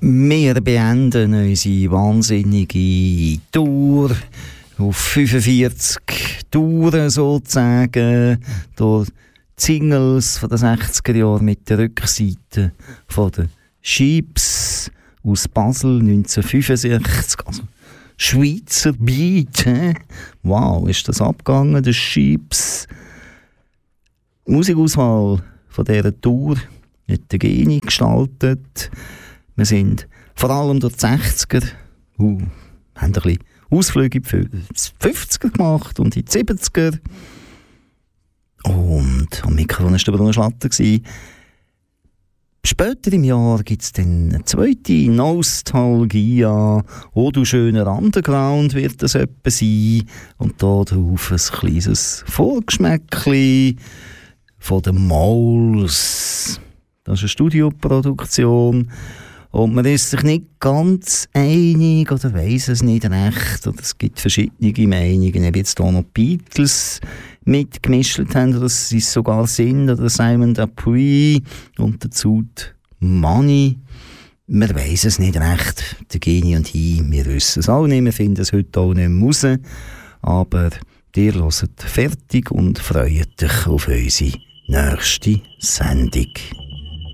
Wir beenden unsere wahnsinnige Tour auf 45 Touren sozusagen, durch die Singles von den 60er Jahren mit der Rückseite von den Sheeps aus Basel 1965. Also Schweizer Beat, wow, ist das abgegangen, der Sheeps. Musikauswahl von dieser Tour hat der Geni gestaltet. Wir sind vor allem durch die 60er, haben ein bisschen Ausflüge in die 50er gemacht und in die 70er. Und am Mikrofon war der Bruno Schlatter. Später im Jahr gibt es dann eine zweite Nostalgia. «Oh, du schöner Underground» wird das etwa sein. Und da drauf ein kleines Vorgeschmäckchen von den Moles. Das ist eine Studioproduktion. Und man ist sich nicht ganz einig oder weiss es nicht recht. Oder es gibt verschiedene Meinungen. Ob jetzt hier noch Beatles mitgemischt haben, oder sie es sogar sind, oder Simon Dupree und dazu Money. Man weiss es nicht recht. Der Geni und ich, wir wissen es auch nicht. Wir finden es heute auch nicht mehr raus. Aber ihr hört fertig und freut euch auf unsere nächste Sendung.